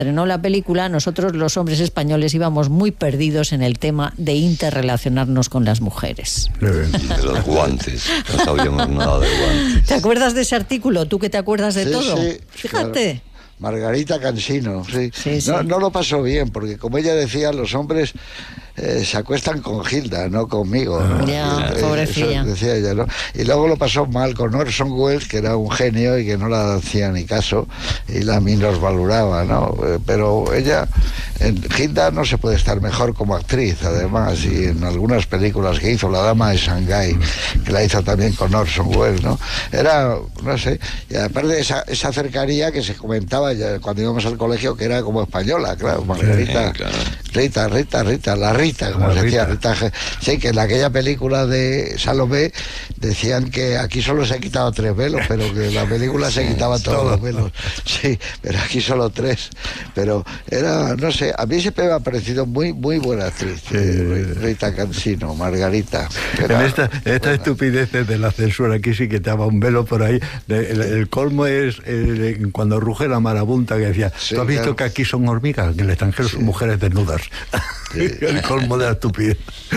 estrenó la película, nosotros los hombres españoles íbamos muy perdidos en el tema de interrelacionarnos con las mujeres. De los guantes, no sabíamos nada de guantes. ¿Te acuerdas de ese artículo? ¿Tú que te acuerdas de todo? Sí, fíjate. Claro. Margarita Cansino, sí. Sí. No lo pasó bien, porque como ella decía, los hombres se acuestan con Hilda, no conmigo, ¿no? Ya, pobrecilla. Decía ella, ¿no? Y luego lo pasó mal con Orson Welles, que era un genio y que no la hacía ni caso, y la minusvaloraba, ¿no? Pero ella, en Hilda no se puede estar mejor como actriz, además, y en algunas películas que hizo, La Dama de Shanghái, que la hizo también con Orson Welles, ¿no? Era, no sé, y aparte esa cercanía que se comentaba ya cuando íbamos al colegio, que era como española, claro, Margarita, sí, claro. Rita, la Rita, como se decía, Rita. Sí, que en aquella película de Salomé decían que aquí solo se ha quitado 3 velos, pero que en la película se quitaba todos los velos. Sí, pero aquí solo 3. Pero era, no sé, a mí siempre me ha parecido muy buena actriz, Rita Cansino, Margarita. En esta estupidez de la censura, aquí sí que estaba un velo por ahí. El colmo es cuando ruge la marabunta, que decía, sí, ¿tú has visto que aquí son hormigas? Que en el extranjero son mujeres desnudas. Sí. El colmo de la estupidez.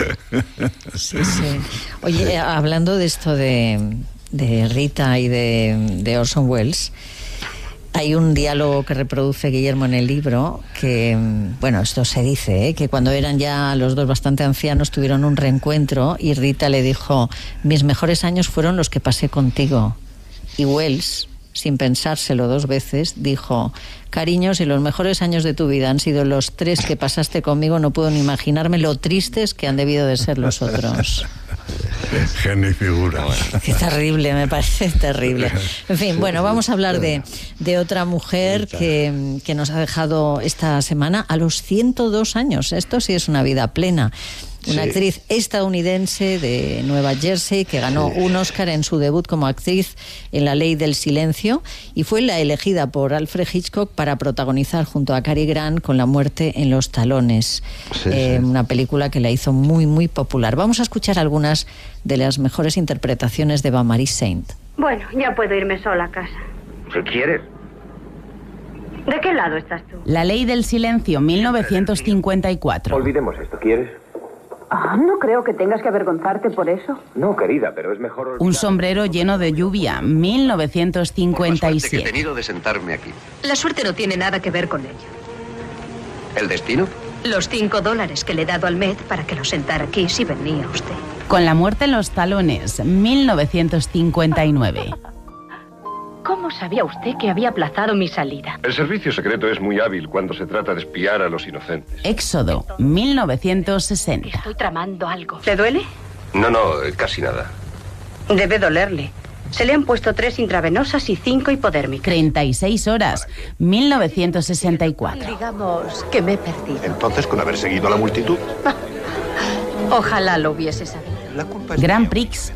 Sí. Oye, hablando de esto de Rita y de Orson Welles, hay un diálogo que reproduce Guillermo en el libro que, bueno, esto se dice, que cuando eran ya los dos bastante ancianos tuvieron un reencuentro y Rita le dijo: mis mejores años fueron los que pasé contigo. Y Welles, sin pensárselo 2 veces, dijo: cariño, si los mejores años de tu vida han sido los 3 que pasaste conmigo, no puedo ni imaginarme lo tristes que han debido de ser los otros. Genio y figura. Qué terrible, me parece terrible. En fin, bueno, vamos a hablar de otra mujer que nos ha dejado esta semana a los 102 años. Esto sí es una vida plena. Una actriz estadounidense de Nueva Jersey que ganó un Oscar en su debut como actriz en La Ley del Silencio y fue la elegida por Alfred Hitchcock para protagonizar junto a Cary Grant con La muerte en los talones. Una película que la hizo muy popular. Vamos a escuchar algunas de las mejores interpretaciones de Eva-Marie Saint. Bueno, ya puedo irme sola a casa. ¿Qué quieres? ¿De qué lado estás tú? La Ley del Silencio, 1954. Olvidemos esto, ¿quieres? No creo que tengas que avergonzarte por eso. No, querida, pero es mejor... Un sombrero lleno de lluvia, 1957. Por la suerte que he tenido de sentarme aquí. La suerte no tiene nada que ver con ello. ¿El destino? Los $5 que le he dado al Met para que lo sentara aquí si venía usted. Con la muerte en los talones, 1959. ¿Cómo sabía usted que había aplazado mi salida? El servicio secreto es muy hábil cuando se trata de espiar a los inocentes. Éxodo, 1960. Estoy tramando algo. ¿Le duele? No, casi nada. Debe dolerle. Se le han puesto 3 intravenosas y 5 hipodérmicas. 36 horas, 1964. Digamos que me he perdido. Entonces, con haber seguido a la multitud. Ojalá lo hubiese sabido. Grand Prix,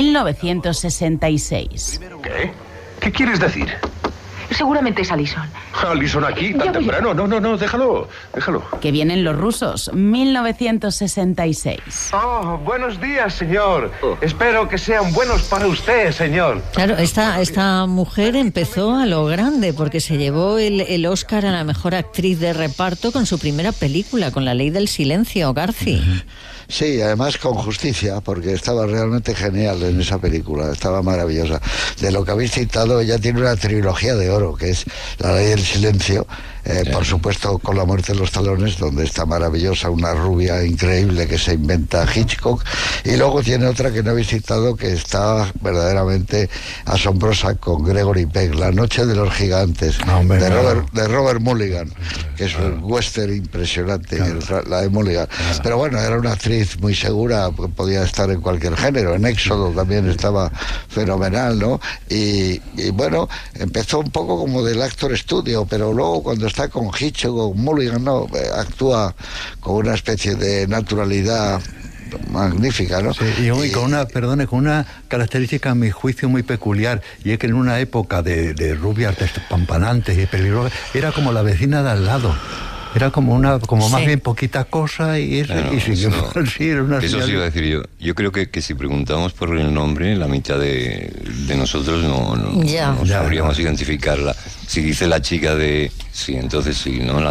1966. ¿Qué? ¿Qué quieres decir? Seguramente es Alison. ¿Alison aquí tan temprano? No, déjalo. Que vienen los rusos, 1966. Oh, buenos días, señor. Espero que sean buenos para usted, señor. Claro, esta mujer empezó a lo grande porque se llevó el Oscar a la mejor actriz de reparto con su primera película, con La Ley del Silencio, Garci. Sí, además con justicia, porque estaba realmente genial en esa película, estaba maravillosa. De lo que habéis citado, ella tiene una trilogía de oro, que es La Ley del Silencio, por supuesto con La muerte en los talones, donde está maravillosa, una rubia increíble que se inventa Hitchcock, y luego tiene otra que no habéis citado, que está verdaderamente asombrosa, con Gregory Peck, La noche de los gigantes, de Robert Mulligan, que es un western impresionante, la de Mulligan. Pero bueno, era una actriz muy segura, podía estar en cualquier género. En Éxodo también estaba fenomenal, ¿no? Y bueno, empezó un poco como del Actor Studio, pero luego cuando está con Hitchcock, con Mulligan, ¿no? Actúa con una especie de naturalidad magnífica, ¿no? Sí, y con una característica, a mi juicio, muy peculiar, y es que en una época de rubias despampanantes y peligrosas, era como la vecina de al lado. Era como más bien poquita cosa y eso, Bueno, y sin embargo, sí, era una eso señal. sí iba a decir yo. Yo creo que si preguntamos por el nombre, la mitad de nosotros no sabríamos identificarla. Si dice la chica de... Sí, entonces sí, ¿no?